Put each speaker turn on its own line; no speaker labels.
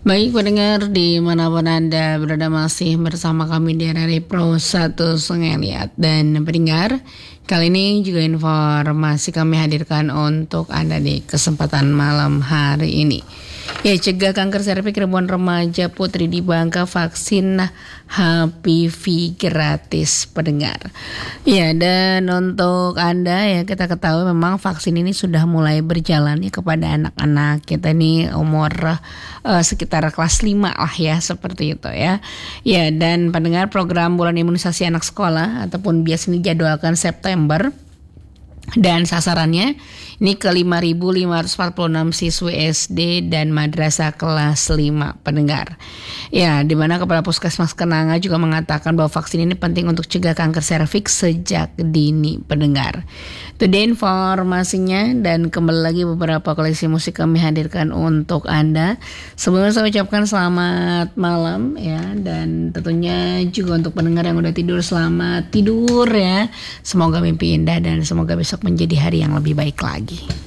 Baik pendengar dimanapun Anda berada masih bersama kami di RRI Pro 1 Sungai Liat. Dan pendengar, kali ini juga informasi kami hadirkan untuk Anda di kesempatan malam hari ini. Ya, cegah kanker serviks ribuan remaja putri di Bangka vaksin HPV gratis pendengar. Ya, dan untuk Anda ya kita ketahui memang vaksin ini sudah mulai berjalan ya kepada anak-anak kita ini umur sekitar kelas 5 lah ya seperti itu ya. Ya, dan pendengar program bulan imunisasi anak sekolah ataupun biasanya dijadwalkan September. Dan sasarannya ini ke 5.546 siswi SD dan madrasah kelas 5 pendengar. Ya, di mana Kepala Puskesmas Kenanga juga mengatakan bahwa vaksin ini penting untuk cegah kanker serviks sejak dini pendengar. Itu dia informasinya, dan kembali lagi beberapa koleksi musik kami hadirkan untuk Anda. Sebelumnya saya ucapkan selamat malam ya, dan tentunya juga untuk pendengar yang udah tidur, selamat tidur ya. Semoga mimpi indah dan semoga besok menjadi hari yang lebih baik lagi.